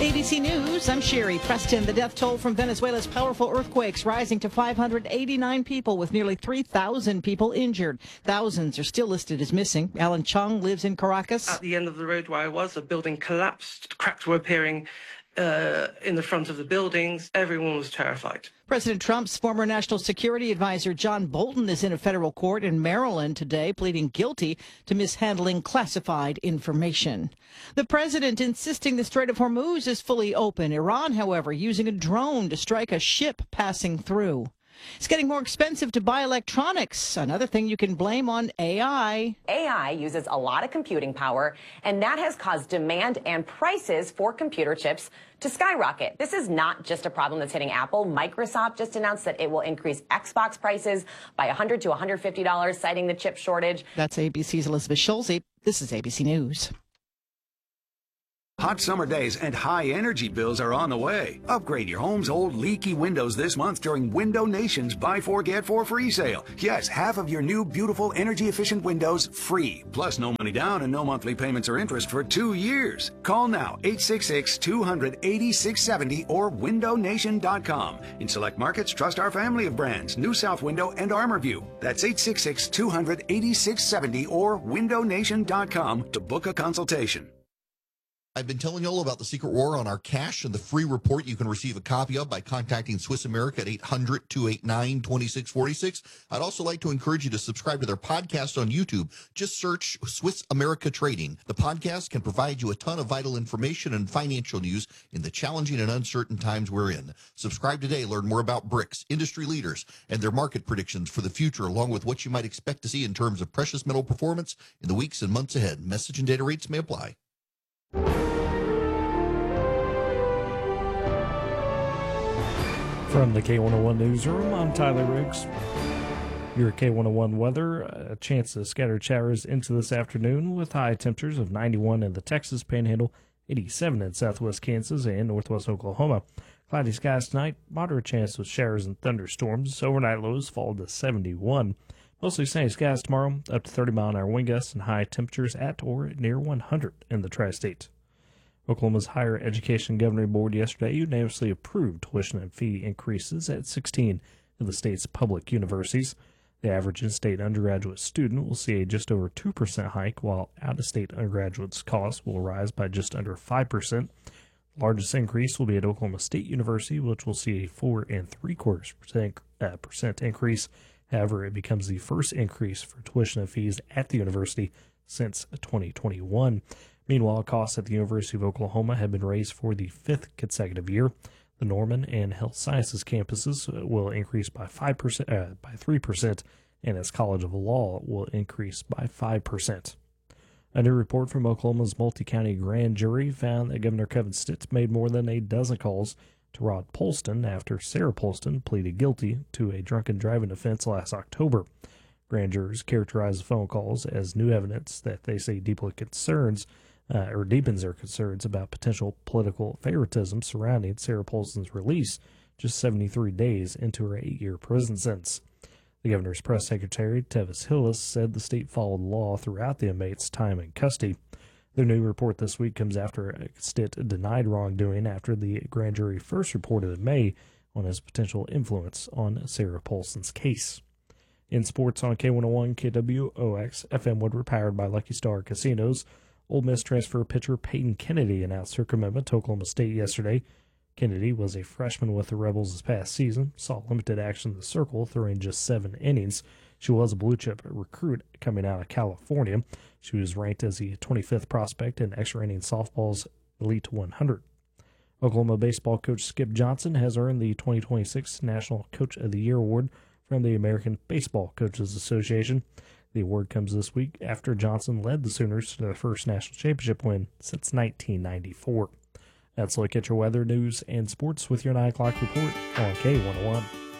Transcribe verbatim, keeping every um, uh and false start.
A B C News, I'm Sherry Preston. The death toll from Venezuela's powerful earthquakes rising to five hundred eighty-nine people, with nearly three thousand people injured. Thousands are still listed as missing. Alan Chung lives in Caracas. At the end of the road where I was, a building collapsed. Cracks were appearing uh, in the front of the buildings. Everyone was terrified. President Trump's former national security advisor John Bolton is in a federal court in Maryland today, pleading guilty to mishandling classified information. The president insisting the Strait of Hormuz is fully open. Iran, however, using a drone to strike a ship passing through. It's getting more expensive to buy electronics. Another thing you can blame on A I. A I uses a lot of computing power, and that has caused demand and prices for computer chips to skyrocket. This is not just a problem that's hitting Apple. Microsoft just announced that it will increase Xbox prices by one hundred to one hundred fifty dollars, citing the chip shortage. That's A B C's Elizabeth Schulze. This is A B C News. Hot summer days and high energy bills are on the way. Upgrade your home's old leaky windows this month during Window Nation's Buy Four Get Four free sale. Yes, half of your new beautiful energy efficient windows free. Plus no money down and no monthly payments or interest for two years. Call now eight six six, two hundred, eighty-six seventy or window nation dot com. In select markets, trust our family of brands, New South Window and ArmorView. That's eight six six, two hundred, eighty-six seventy or window nation dot com to book a consultation. I've been telling you all about the secret war on our cash and the free report you can receive a copy of by contacting Swiss America at eight hundred, two eight nine, two six four six. I'd also like to encourage you to subscribe to their podcast on YouTube. Just search Swiss America Trading. The podcast can provide you a ton of vital information and financial news in the challenging and uncertain times we're in. Subscribe today. Learn more about BRICS, industry leaders, and their market predictions for the future, along with what you might expect to see in terms of precious metal performance in the weeks and months ahead. Message and data rates may apply. From the K one oh one Newsroom, I'm Tyler Riggs. Your K one oh one weather, a chance of scattered showers into this afternoon with high temperatures of ninety-one in the Texas Panhandle, eighty-seven in southwest Kansas and northwest Oklahoma. Cloudy skies tonight, moderate chance of showers and thunderstorms. Overnight lows fall to seventy-one. Mostly sunny skies tomorrow, up to thirty mile an hour wind gusts and high temperatures at or near one hundred in the tri-state. Oklahoma's Higher Education Governing Board yesterday unanimously approved tuition and fee increases at sixteen of the state's public universities. The average in-state undergraduate student will see a just over two percent hike, while out-of-state undergraduates' costs will rise by just under five percent. The largest increase will be at Oklahoma State University, which will see a four and three quarters percent uh, percent increase. However, it becomes the first increase for tuition and fees at the university since twenty twenty-one. Meanwhile, costs at the University of Oklahoma have been raised for the fifth consecutive year. The Norman and Health Sciences campuses will increase by five percent, uh, by three percent, and its College of Law will increase by five percent. A new report from Oklahoma's multi-county grand jury found that Governor Kevin Stitt made more than a dozen calls to Rod Polston after Sarah Polston pleaded guilty to a drunken driving offense last October. Grand jurors characterize the phone calls as new evidence that they say deeply concerns Uh, or deepens their concerns about potential political favoritism surrounding Sarah Polston's release just seventy-three days into her eight-year prison sentence. The governor's press secretary, Tevis Hillis, said the state followed the law throughout the inmate's time in custody. The new report this week comes after Stitt denied wrongdoing after the grand jury first reported in May on his potential influence on Sarah Polston's case. In sports on K one oh one, K W O X, F M Woodward, powered by Lucky Star Casinos, Ole Miss transfer pitcher Peyton Kennedy announced her commitment to Oklahoma State yesterday. Kennedy was a freshman with the Rebels this past season, saw limited action in the circle, throwing just seven innings. She was a blue-chip recruit coming out of California. She was ranked as the twenty-fifth prospect in extra-inning softball's Elite one hundred. Oklahoma baseball coach Skip Johnson has earned the twenty twenty-six National Coach of the Year award from the American Baseball Coaches Association. The award comes this week after Johnson led the Sooners to their first national championship win since nineteen ninety-four. That's a look at your weather, news, and sports with your nine o'clock report on K one oh one.